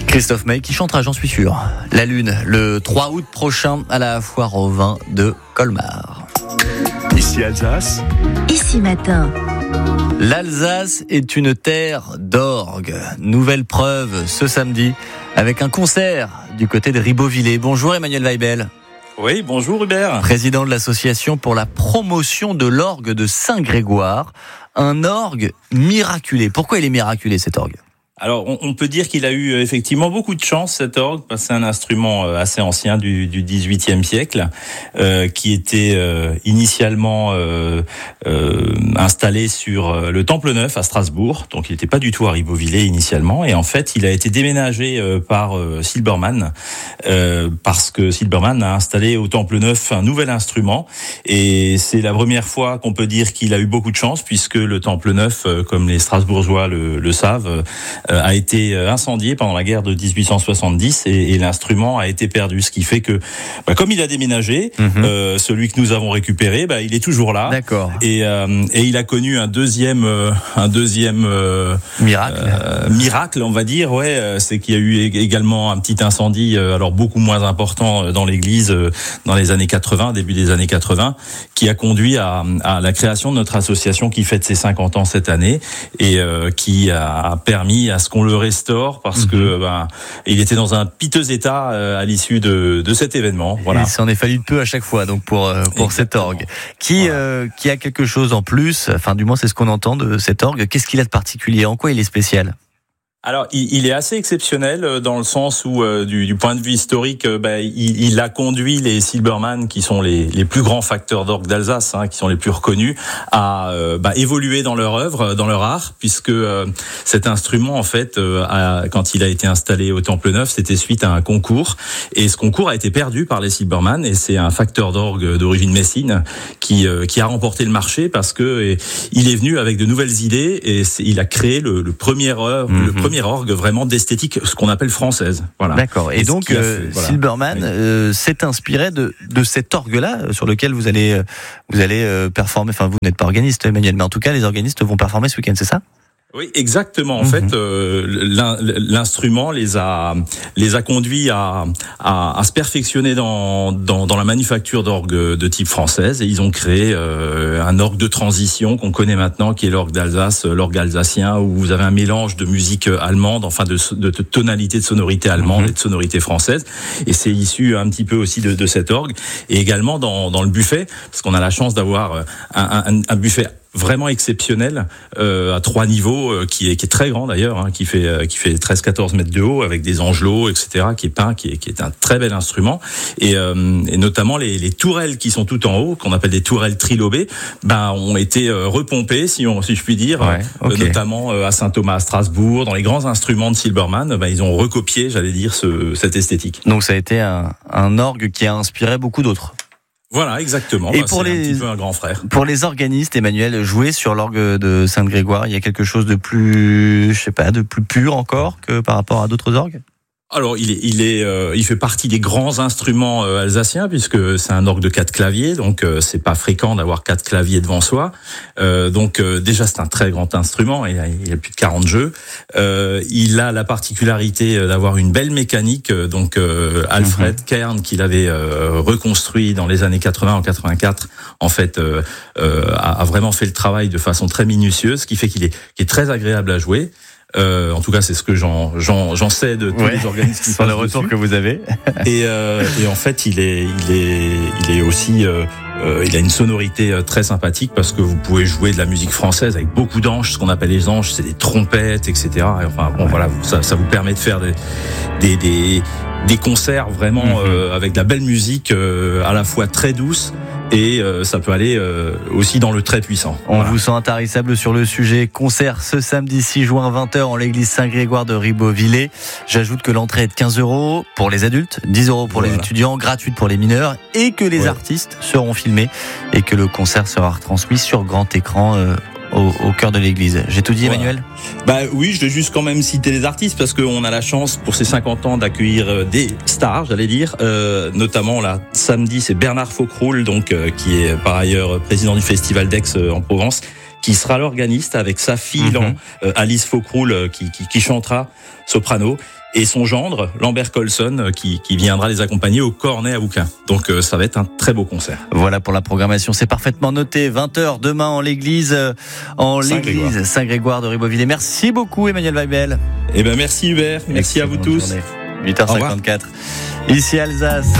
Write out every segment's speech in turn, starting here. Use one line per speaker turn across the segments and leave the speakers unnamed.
Christophe May qui chantera, j'en suis sûr. La Lune, le 3 août prochain à la foire au vin de Colmar.
Ici Alsace.
Ici Matin.
L'Alsace est une terre d'orgue. Nouvelle preuve ce samedi avec un concert du côté de Ribeauvillé. Bonjour Emmanuel Weibel.
Oui, bonjour Hubert.
Président de l'association pour la promotion de l'orgue de Saint-Grégoire. Un orgue miraculé. Pourquoi il est miraculé cet orgue ?
Alors, on peut dire qu'il a eu effectivement beaucoup de chance, cet orgue, parce que c'est un instrument assez ancien du XVIIIe siècle, qui était initialement installé sur le Temple Neuf à Strasbourg. Donc, il n'était pas du tout à Ribeauvillé initialement. Et en fait, il a été déménagé par Silbermann, parce que Silbermann a installé au Temple Neuf un nouvel instrument. Et c'est la première fois qu'on peut dire qu'il a eu beaucoup de chance, puisque le Temple Neuf, comme les Strasbourgeois le savent, a été incendié pendant la guerre de 1870 et l'instrument a été perdu. Ce qui fait que, comme il a déménagé, celui que nous avons récupéré, il est toujours là.
D'accord.
Et il a connu un deuxième miracle, on va dire. Ouais, c'est qu'il y a eu également un petit incendie, alors beaucoup moins important dans l'église dans les années 80, début des années 80, qui a conduit à la création de notre association qui fête ses 50 ans cette année et qui a permis à ce qu'on le restaure parce que il était dans un piteux état à l'issue de cet événement. Voilà.
Il s'en est fallu peu à chaque fois donc pour cet orgue qui a quelque chose en plus. Enfin, du moins c'est ce qu'on entend de cet orgue. Qu'est-ce qu'il a de particulier ? En quoi il est spécial ?
Alors, il est assez exceptionnel dans le sens où, du point de vue historique, il a conduit les Silbermann, qui sont les plus grands facteurs d'orgue d'Alsace, qui sont les plus reconnus, à évoluer dans leur œuvre, dans leur art, puisque cet instrument, en fait, quand il a été installé au Temple Neuf, c'était suite à un concours, et ce concours a été perdu par les Silbermann, et c'est un facteur d'orgue d'origine messine qui a remporté le marché parce que il est venu avec de nouvelles idées et il a créé le premier orgue vraiment d'esthétique, ce qu'on appelle française. Voilà.
D'accord. Et donc, Silbermann s'est inspiré de cet orgue-là sur lequel vous allez performer. Enfin, vous n'êtes pas organiste, Emmanuel, mais en tout cas, les organistes vont performer ce week-end, c'est ça ?
Oui, exactement. En fait, l'instrument les a conduits à se perfectionner dans la manufacture d'orgue de type française et ils ont créé un orgue de transition qu'on connaît maintenant, qui est l'orgue d'Alsace, l'orgue alsacien, où vous avez un mélange de musique allemande, enfin de tonalité de sonorité allemande et de sonorité française. Et c'est issu un petit peu aussi de cet orgue. Et également dans le buffet, parce qu'on a la chance d'avoir un buffet vraiment exceptionnel à 3 niveaux qui est très grand d'ailleurs, qui fait 13-14 mètres de haut avec des angelots, etc., qui est peint, qui est un très bel instrument et notamment les tourelles qui sont tout en haut, qu'on appelle des tourelles trilobées, ont été repompées si je puis dire, notamment à Saint-Thomas à Strasbourg, dans les grands instruments de Silbermann, ils ont recopié, j'allais dire, cette esthétique.
Donc ça a été un orgue qui a inspiré beaucoup d'autres.
Voilà, exactement.
Et
c'est un petit peu un grand frère.
Pour les organistes, Emmanuel, jouer sur l'orgue de Saint-Grégoire, il y a quelque chose de plus, de plus pur encore que par rapport à d'autres orgues ?
Alors, il fait partie des grands instruments alsaciens puisque c'est un orgue de 4 claviers, donc c'est pas fréquent d'avoir 4 claviers devant soi. Donc déjà c'est un très grand instrument, il a plus de 40 jeux. Il a la particularité d'avoir une belle mécanique, donc Alfred Kern, qui l'avait reconstruit dans les années 80 en 84, en fait a vraiment fait le travail de façon très minutieuse, ce qui fait qu'il est très agréable à jouer. En tout cas, c'est ce que j'en sais de tous les organismes qui
sont
passent
le retour
dessus.
que vous avez.
Et en fait, il est aussi, il a une sonorité très sympathique parce que vous pouvez jouer de la musique française avec beaucoup d'anges. Ce qu'on appelle les anges, c'est des trompettes, etc. Et enfin, voilà, ça vous permet de faire des concerts vraiment avec de la belle musique, à la fois très douce. Et ça peut aller aussi dans le très puissant.
On vous sent intarissable sur le sujet. Concert ce samedi 6 juin 20h en l'église Saint-Grégoire de Ribeauvillé. J'ajoute que l'entrée est de 15 € pour les adultes, 10 € pour les étudiants, gratuite pour les mineurs, et que les artistes seront filmés et que le concert sera retransmis sur grand écran au cœur de l'église. J'ai tout dit, Emmanuel ?
Oui, je vais juste quand même citer les artistes parce qu'on a la chance pour ces 50 ans d'accueillir des stars, j'allais dire. Notamment là, samedi, c'est Bernard Faucroul, donc qui est par ailleurs président du Festival d'Aix en Provence, qui sera l'organiste avec sa fille, Alice Faucroul, qui chantera soprano, et son gendre, Lambert Colson, qui viendra les accompagner au cornet à bouquin. Donc ça va être un très beau concert.
Voilà pour la programmation, c'est parfaitement noté. 20h demain en l'église Saint-Grégoire de Ribeauvillé. Merci beaucoup Emmanuel Weibel.
Eh ben merci Hubert, merci à vous tous.
8h54. Ici Alsace.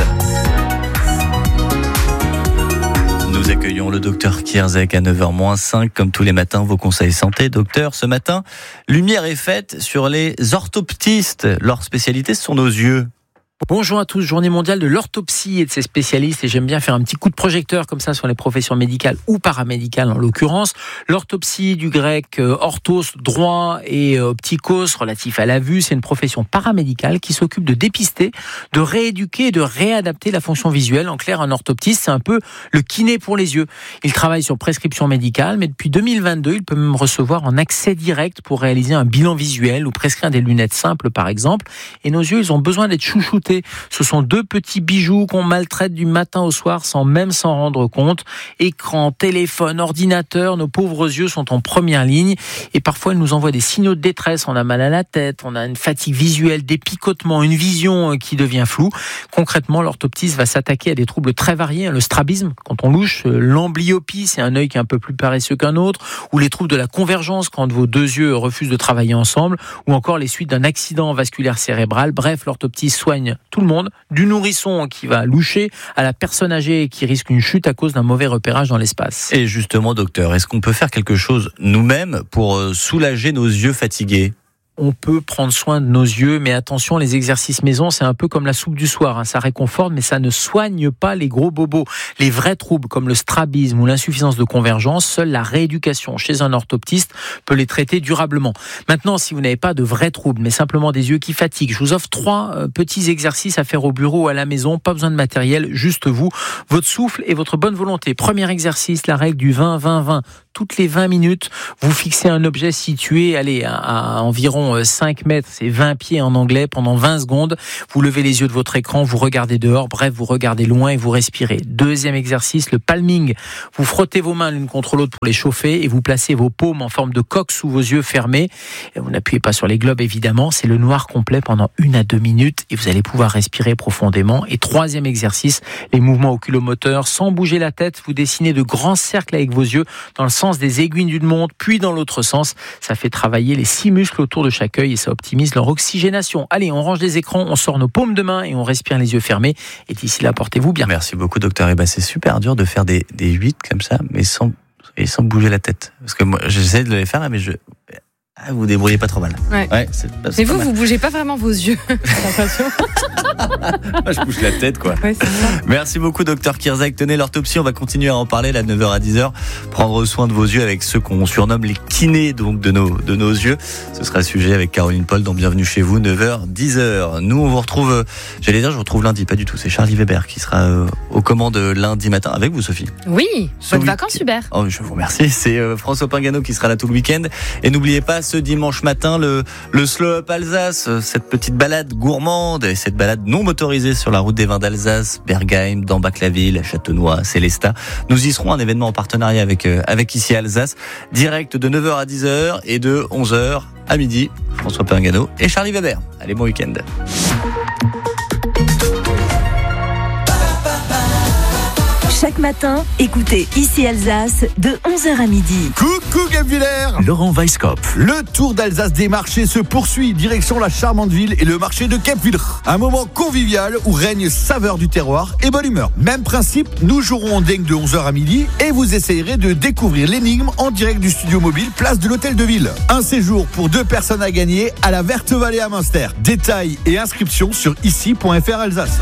Nous accueillons le docteur Kierzek à 9h-5, comme tous les matins, vos conseils santé. Docteur, ce matin, lumière est faite sur les orthoptistes. Leur spécialité, ce sont nos yeux.
Bonjour à tous, journée mondiale de l'orthopsie et de ses spécialistes, et j'aime bien faire un petit coup de projecteur comme ça sur les professions médicales ou paramédicales en l'occurrence. L'orthopsie, du grec orthos, droit, et optikos, relatif à la vue, c'est une profession paramédicale qui s'occupe de dépister, de rééduquer et de réadapter la fonction visuelle. En clair, un orthoptiste, c'est un peu le kiné pour les yeux. Il travaille sur prescription médicale, mais depuis 2022, il peut même recevoir en accès direct pour réaliser un bilan visuel ou prescrire des lunettes simples par exemple. Et nos yeux, ils ont besoin d'être chouchoutés. Ce sont deux petits bijoux qu'on maltraite du matin au soir sans même s'en rendre compte. Écran, téléphone, ordinateur, nos pauvres yeux sont en première ligne et parfois ils nous envoient des signaux de détresse. On a mal à la tête, on a une fatigue visuelle, des picotements, une vision qui devient floue. Concrètement, l'orthoptiste va s'attaquer à des troubles très variés. Le strabisme, quand on louche, l'amblyopie, c'est un œil qui est un peu plus paresseux qu'un autre, ou les troubles de la convergence quand vos deux yeux refusent de travailler ensemble, ou encore les suites d'un accident vasculaire cérébral. Bref, l'orthoptiste soigne tout le monde, du nourrisson qui va loucher à la personne âgée qui risque une chute à cause d'un mauvais repérage dans l'espace.
Et justement, docteur, est-ce qu'on peut faire quelque chose nous-mêmes pour soulager nos yeux fatigués ?
On peut prendre soin de nos yeux, mais attention, les exercices maison, c'est un peu comme la soupe du soir. Ça réconforte, mais ça ne soigne pas les gros bobos. Les vrais troubles, comme le strabisme ou l'insuffisance de convergence, seule la rééducation chez un orthoptiste peut les traiter durablement. Maintenant, si vous n'avez pas de vrais troubles, mais simplement des yeux qui fatiguent, je vous offre 3 petits exercices à faire au bureau ou à la maison. Pas besoin de matériel, juste vous, votre souffle et votre bonne volonté. Premier exercice, la règle du 20-20-20. Toutes les 20 minutes, vous fixez un objet situé à environ 5 mètres, c'est 20 pieds en anglais, pendant 20 secondes. Vous levez les yeux de votre écran, vous regardez dehors, bref, vous regardez loin et vous respirez. Deuxième exercice, le palming. Vous frottez vos mains l'une contre l'autre pour les chauffer et vous placez vos paumes en forme de coque sous vos yeux fermés. Et vous n'appuyez pas sur les globes, évidemment. C'est le noir complet pendant 1 à 2 minutes et vous allez pouvoir respirer profondément. Et troisième exercice, les mouvements oculomoteurs. Sans bouger la tête, vous dessinez de grands cercles avec vos yeux dans le sens des aiguilles d'une montre, puis dans l'autre sens. Ça fait travailler les 6 muscles autour de chaque œil et ça optimise leur oxygénation. Allez, on range les écrans, on sort nos paumes de main et on respire les yeux fermés. Et d'ici là, portez-vous bien.
Merci beaucoup, docteur. Et c'est super dur de faire des 8 comme ça, mais sans bouger la tête. Parce que moi, j'essaie de les faire, mais vous débrouillez pas trop mal.
Ouais. Mais vous bougez pas vraiment vos yeux, j'ai l'impression.
Moi, je bouge la tête, quoi.
Ouais, c'est ça.
Merci beaucoup, docteur Kierzek. Tenez, l'orthopsie, on va continuer à en parler, là, de 9h à 10h. Prendre soin de vos yeux avec ceux qu'on surnomme les kinés, donc, de nos yeux. Ce sera sujet avec Caroline Paul dans Bienvenue chez vous, 9h, 10h. Nous, on vous retrouve, je vous retrouve lundi, pas du tout. C'est Charlie Weber qui sera aux commandes lundi matin avec vous, Sophie.
Oui, bonnes vacances, Hubert.
Oh, je vous remercie. C'est François Pingano qui sera là tout le week-end. Et n'oubliez pas, ce dimanche matin, le Slow Up Alsace, cette petite balade gourmande et cette balade non motorisée sur la route des vins d'Alsace, Bergheim, Dambach-la-Ville, Châtenois, Célestat. Nous y serons, un événement en partenariat avec ici Alsace, direct de 9h à 10h et de 11h à midi. François Pingano et Charlie Weber. Allez, bon week-end.
Chaque matin, écoutez ici Alsace de 11h à midi.
Coucou Gap-Villers,
Laurent Weisskopf.
Le tour d'Alsace des marchés se poursuit, direction la charmante ville et le marché de Cap-Villers. Un moment convivial où règne saveur du terroir et bonne humeur. Même principe, nous jouerons en dingue de 11h à midi et vous essayerez de découvrir l'énigme en direct du studio mobile, place de l'Hôtel de Ville. Un séjour pour 2 personnes à gagner à la Verte Vallée à Münster. Détails et inscriptions sur ici.fr Alsace.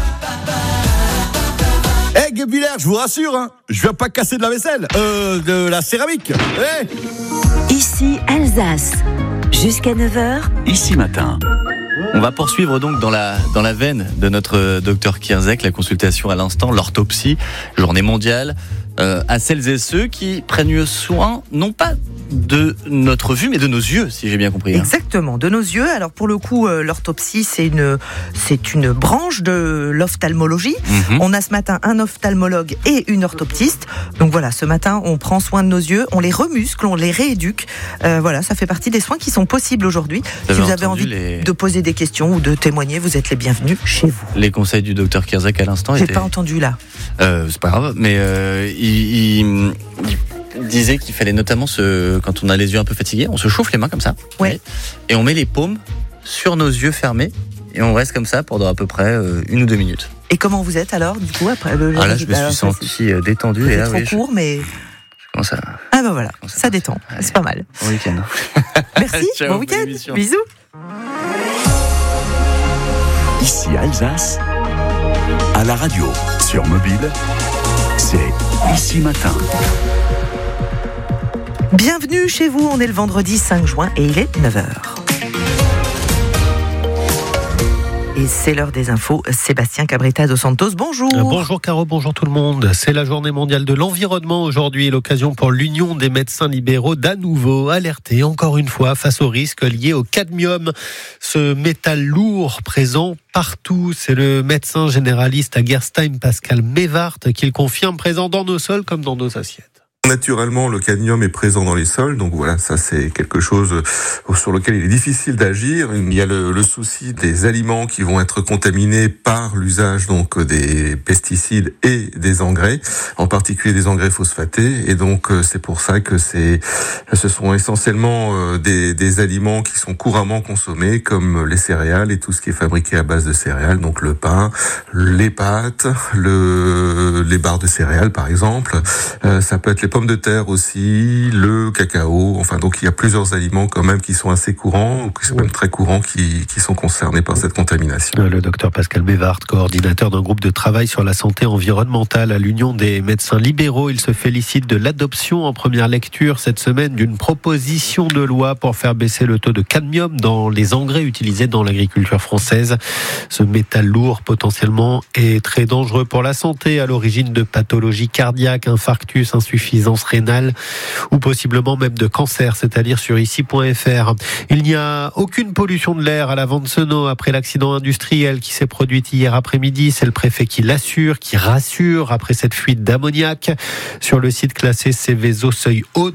Hey Gap-Villers, je vous rassure, je viens pas casser de la vaisselle, de la céramique. Hey,
Ici Alsace, jusqu'à 9h.
Ici matin.
On va poursuivre donc dans la veine de notre docteur Kierzek, la consultation à l'instant, l'orthopsie, journée mondiale. à celles et ceux qui prennent soin, non pas de notre vue, mais de nos yeux, si j'ai bien compris.
Exactement, de nos yeux. Alors pour le coup, l'orthopsie, c'est une branche de l'ophtalmologie. On a ce matin un ophtalmologue et une orthoptiste. Donc voilà, ce matin, on prend soin de nos yeux, on les remuscle, on les rééduque. Voilà, ça fait partie des soins qui sont possibles aujourd'hui. Si vous avez envie de poser des questions ou de témoigner, vous êtes les bienvenus chez vous.
Les conseils du docteur Kierzak à l'instant
J'ai pas entendu là.
C'est pas grave, mais il disait qu'il fallait notamment quand on a les yeux un peu fatigués, on se chauffe les mains comme ça.
Ouais.
Et on met les paumes sur nos yeux fermés et on reste comme ça pendant à peu près 1 ou 2 minutes.
Et comment vous êtes alors, du coup, après le
là, je me suis senti détendu.
C'est
et là,
trop court, mais...
Je commence à...
Ah ben voilà, ça détend, c'est pas mal.
Bon week-end.
Merci,
Ciao,
bon week-end,
émission.
bisous.
Ici Alsace, à la radio, sur mobile, c'est Ici Matin.
Bienvenue chez vous, on est le vendredi 5 juin et il est 9h. Et c'est l'heure des infos. Sébastien Cabrita dos Santos, bonjour.
Bonjour Caro, bonjour tout le monde. C'est la journée mondiale de l'environnement aujourd'hui et l'occasion pour l'Union des médecins libéraux d'à nouveau alerter encore une fois face aux risques liés au cadmium. Ce métal lourd présent partout, c'est le médecin généraliste à Gerstheim, Pascal Mévart, qui le confirme, présent dans nos sols comme dans nos assiettes.
Naturellement, le cadmium est présent dans les sols, donc voilà, ça c'est quelque chose sur lequel il est difficile d'agir. Il y a le souci des aliments qui vont être contaminés par l'usage donc des pesticides et des engrais, en particulier des engrais phosphatés, et donc c'est pour ça que ce sont essentiellement des aliments qui sont couramment consommés, comme les céréales et tout ce qui est fabriqué à base de céréales, donc le pain, les pâtes, les barres de céréales par exemple, ça peut être les pommes de terre aussi, le cacao, enfin donc il y a plusieurs aliments quand même qui sont assez courants, ou qui sont même très courants, qui sont concernés par cette contamination.
Le docteur Pascal Mévart, coordinateur d'un groupe de travail sur la santé environnementale à l'Union des médecins libéraux, il se félicite de l'adoption en première lecture cette semaine d'une proposition de loi pour faire baisser le taux de cadmium dans les engrais utilisés dans l'agriculture française. Ce métal lourd potentiellement est très dangereux pour la santé, à l'origine de pathologies cardiaques, infarctus, insuffisance rénale ou possiblement même de cancer, c'est à dire sur ici.fr. Il n'y a aucune pollution de l'air à la Vente-Senot après l'accident industriel qui s'est produit hier après-midi. C'est le préfet qui l'assure, qui rassure après cette fuite d'ammoniac sur le site classé Céveso seuil haut